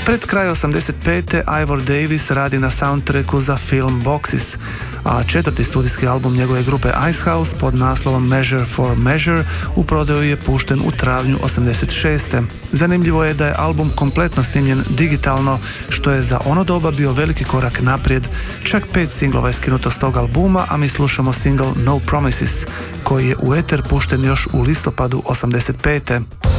Pred kraj 85. Ivor Davis radi na soundtracku za film Boxes, a četvrti studijski album njegove grupe Icehouse pod naslovom Measure for Measure u prodaju je pušten u travnju 86. Zanimljivo je da je album kompletno snimljen digitalno, što je za ono doba bio veliki korak naprijed. Čak 5 singlova je skinuto s tog albuma, a mi slušamo single No Promises, koji je u eter pušten još u listopadu 85.